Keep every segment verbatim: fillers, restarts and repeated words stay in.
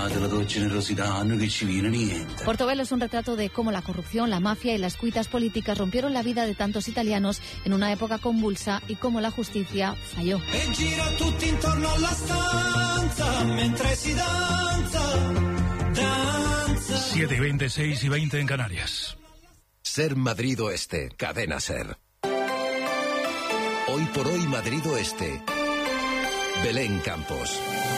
Portobello es un retrato de cómo la corrupción, la mafia y las cuitas políticas rompieron la vida de tantos italianos en una época convulsa y cómo la justicia falló. siete y veinte, seis y veinte en Canarias. Ser Madrid Oeste, Cadena Ser. Hoy por hoy Madrid Oeste. Belén Campos.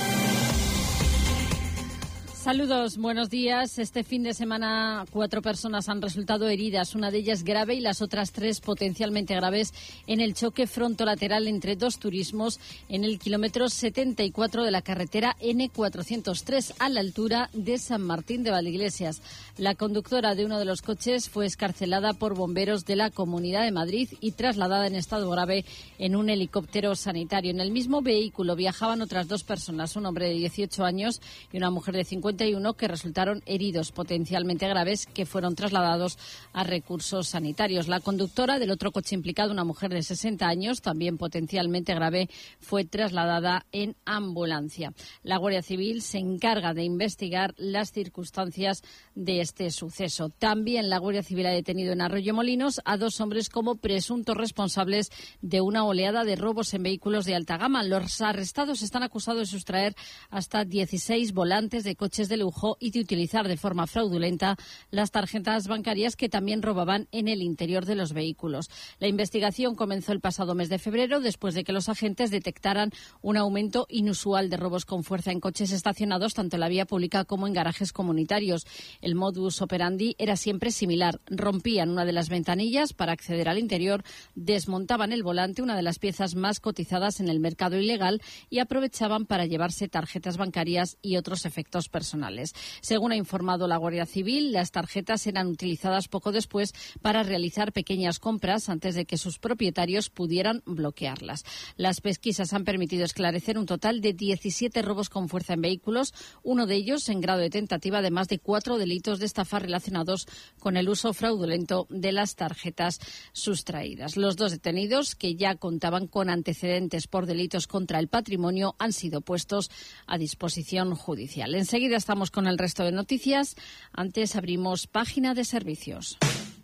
Saludos, buenos días. Este fin de semana cuatro personas han resultado heridas, una de ellas grave y las otras tres potencialmente graves en el choque frontolateral entre dos turismos en el kilómetro setenta y cuatro de la carretera ene cuatrocientos tres a la altura de San Martín de Valdeiglesias. La conductora de uno de los coches fue excarcelada por bomberos de la Comunidad de Madrid y trasladada en estado grave en un helicóptero sanitario. En el mismo vehículo viajaban otras dos personas, un hombre de dieciocho años y una mujer de cincuenta y uno que resultaron heridos potencialmente graves que fueron trasladados a recursos sanitarios. La conductora del otro coche implicado, una mujer de sesenta años, también potencialmente grave, fue trasladada en ambulancia. La Guardia Civil se encarga de investigar las circunstancias de este suceso. También la Guardia Civil ha detenido en Arroyomolinos a dos hombres como presuntos responsables de una oleada de robos en vehículos de alta gama. Los arrestados están acusados de sustraer hasta dieciséis volantes de coches de lujo y de utilizar de forma fraudulenta las tarjetas bancarias que también robaban en el interior de los vehículos. La investigación comenzó el pasado mes de febrero después de que los agentes detectaran un aumento inusual de robos con fuerza en coches estacionados tanto en la vía pública como en garajes comunitarios. El modus operandi era siempre similar. Rompían una de las ventanillas para acceder al interior, desmontaban el volante, una de las piezas más cotizadas en el mercado ilegal, y aprovechaban para llevarse tarjetas bancarias y otros efectos personales. Según ha informado la Guardia Civil, las tarjetas eran utilizadas poco después para realizar pequeñas compras antes de que sus propietarios pudieran bloquearlas. Las pesquisas han permitido esclarecer un total de diecisiete robos con fuerza en vehículos, uno de ellos en grado de tentativa, además de cuatro delitos de estafa relacionados con el uso fraudulento de las tarjetas sustraídas. Los dos detenidos, que ya contaban con antecedentes por delitos contra el patrimonio, han sido puestos a disposición judicial. Enseguida estamos con el resto de noticias. Antes abrimos página de servicios.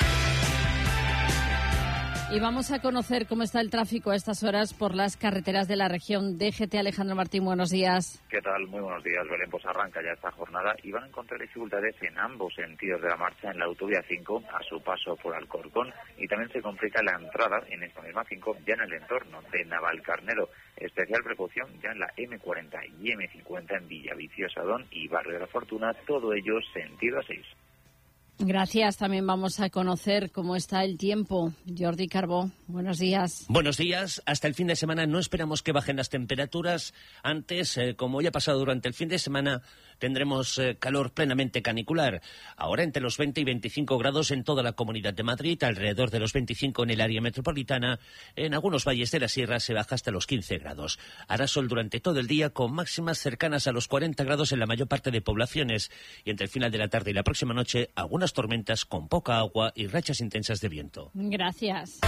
Y vamos a conocer cómo está el tráfico a estas horas por las carreteras de la región. D G T, Alejandro Martín, buenos días. ¿Qué tal? Muy buenos días, Belén. Pues arranca ya esta jornada y van a encontrar dificultades en ambos sentidos de la marcha en la autovía cinco a su paso por Alcorcón, y también se complica la entrada en esta misma cinco ya en el entorno de Navalcarnero. Especial precaución ya en la eme cuarenta y eme cincuenta en Villaviciosa, Adón y Barrio de la Fortuna, todo ello sentido a seis. Gracias. También vamos a conocer cómo está el tiempo. Jordi Carbó, buenos días. Buenos días. Hasta el fin de semana no esperamos que bajen las temperaturas. Antes, eh, como ya ha pasado durante el fin de semana, tendremos eh, calor plenamente canicular. Ahora entre los veinte y veinticinco grados en toda la Comunidad de Madrid, alrededor de los veinticinco en el área metropolitana. En algunos valles de la sierra se baja hasta los quince grados. Hará sol durante todo el día con máximas cercanas a los cuarenta grados en la mayor parte de poblaciones. Y entre el final de la tarde y la próxima noche, algunas tormentas con poca agua y rachas intensas de viento. Gracias.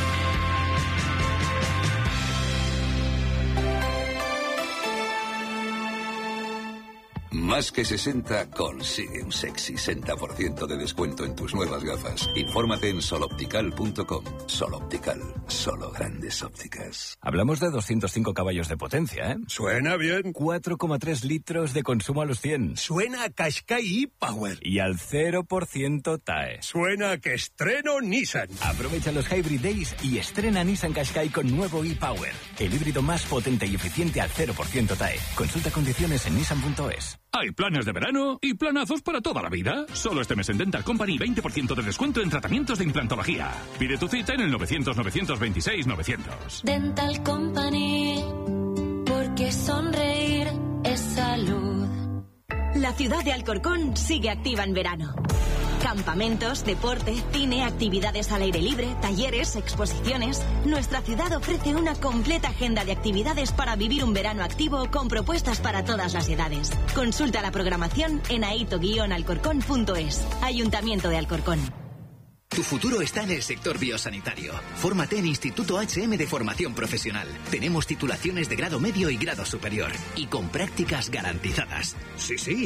Más que sesenta consigue un sexy sesenta por ciento de descuento en tus nuevas gafas. Infórmate en soloptical punto com. Soloptical, solo grandes ópticas. Hablamos de doscientos cinco caballos de potencia, ¿eh? Suena bien. cuatro coma tres litros de consumo a los cien. Suena a Qashqai e-Power. Y al cero por ciento T A E. Suena a que estreno Nissan. Aprovecha los Hybrid Days y estrena Nissan Qashqai con nuevo e-Power. El híbrido más potente y eficiente al cero por ciento T A E. Consulta condiciones en nissan punto es. Hay planes de verano y planazos para toda la vida. Solo este mes en Dental Company veinte por ciento de descuento en tratamientos de implantología. Pide tu cita en el novecientos, novecientos veintiséis, novecientos. Dental Company, porque sonreír es salud. La ciudad de Alcorcón sigue activa en verano. Campamentos, deporte, cine, actividades al aire libre, talleres, exposiciones. Nuestra ciudad ofrece una completa agenda de actividades para vivir un verano activo con propuestas para todas las edades. Consulta la programación en aito guion alcorcón punto es. Ayuntamiento de Alcorcón. Tu futuro está en el sector biosanitario. Fórmate en Instituto H M de Formación Profesional. Tenemos titulaciones de grado medio y grado superior. Y con prácticas garantizadas. Sí, sí.